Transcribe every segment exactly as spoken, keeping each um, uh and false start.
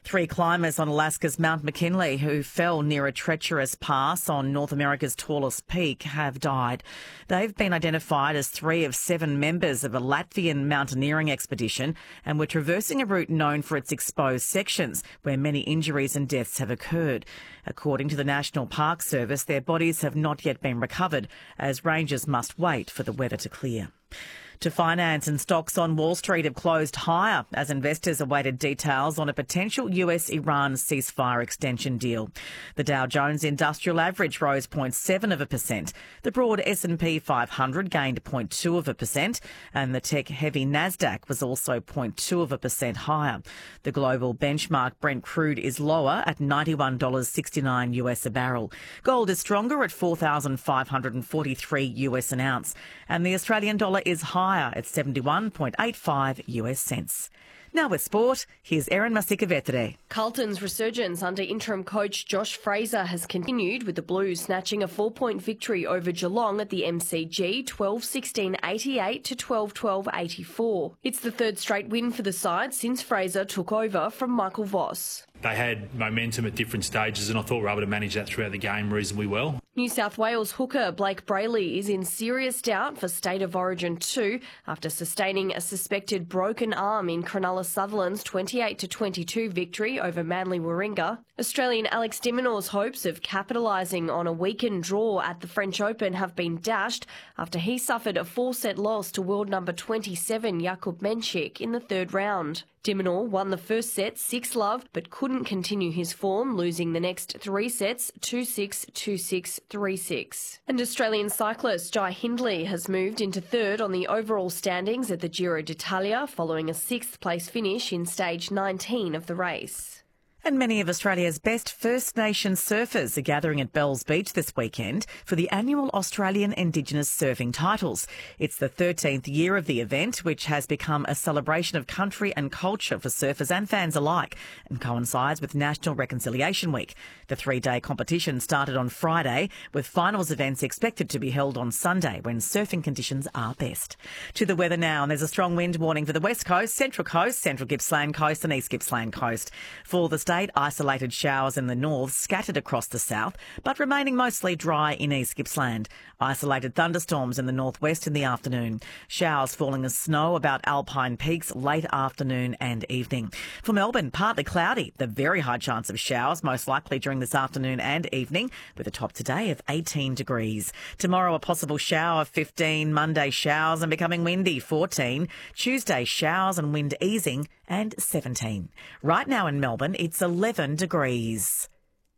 Three climbers on Alaska's Mount McKinley who fell near a treacherous pass on North America's tallest peak have died. They've been identified as three of seven members of a Latvian mountaineering expedition and were traversing a route known for its exposed sections, where many injuries and deaths have occurred. According to the National Park Service, their bodies have not yet been recovered, as rangers must wait for the weather to clear. To finance, and stocks on Wall Street have closed higher as investors awaited details on a potential U S Iran ceasefire extension deal. The Dow Jones Industrial Average rose zero point seven of a percent. The broad S and P five hundred gained zero point two of a percent, and the tech-heavy Nasdaq was also zero point two of a percent higher. The global benchmark Brent crude is lower at ninety-one dollars sixty-nine U S a barrel. Gold is stronger at four thousand five hundred forty-three U S an ounce, and the Australian dollar is higher at seventy-one point eight five U S cents. Now with sport, here's Erin Masika-Vetere. Carlton's resurgence under interim coach Josh Fraser has continued, with the Blues snatching a four-point victory over Geelong at the M C G, twelve sixteen eighty-eight to twelve twelve eighty-four. It's the third straight win for the side since Fraser took over from Michael Voss. They had momentum at different stages, and I thought we were able to manage that throughout the game reasonably well. New South Wales hooker Blake Brayley is in serious doubt for State of Origin two after sustaining a suspected broken arm in Cronulla Sutherland's twenty-eight to twenty-two victory over Manly Warringah. Australian Alex de Minaur's hopes of capitalising on a weakened draw at the French Open have been dashed after he suffered a four-set loss to world number twenty-seven Jakub Menchik in the third round. De Minaur won the first set six love but couldn't continue his form, losing the next three sets two six, two six, three six. And Australian cyclist Jai Hindley has moved into third on the overall standings at the Giro d'Italia following a sixth place finish in stage nineteen of the race. And many of Australia's best First Nations surfers are gathering at Bells Beach this weekend for the annual Australian Indigenous Surfing Titles. It's the thirteenth year of the event, which has become a celebration of country and culture for surfers and fans alike, and coincides with National Reconciliation Week. The three-day competition started on Friday, with finals events expected to be held on Sunday when surfing conditions are best. To the weather now, and there's a strong wind warning for the West Coast, Central Coast, Central Gippsland Coast and East Gippsland Coast. For the state, isolated showers in the north, scattered across the south, but remaining mostly dry in East Gippsland. Isolated thunderstorms in the northwest in the afternoon. Showers falling as snow about Alpine Peaks late afternoon and evening. For Melbourne, partly cloudy. The very high chance of showers, most likely during this afternoon and evening, with a top today of eighteen degrees. Tomorrow, a possible shower, fifteen. Monday, showers and becoming windy, fourteen. Tuesday, showers and wind easing, and seventeen. Right now in Melbourne, it's eleven degrees.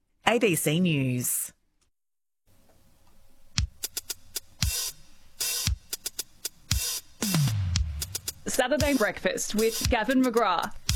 A B C News. Saturday Breakfast with Gavin McGrath.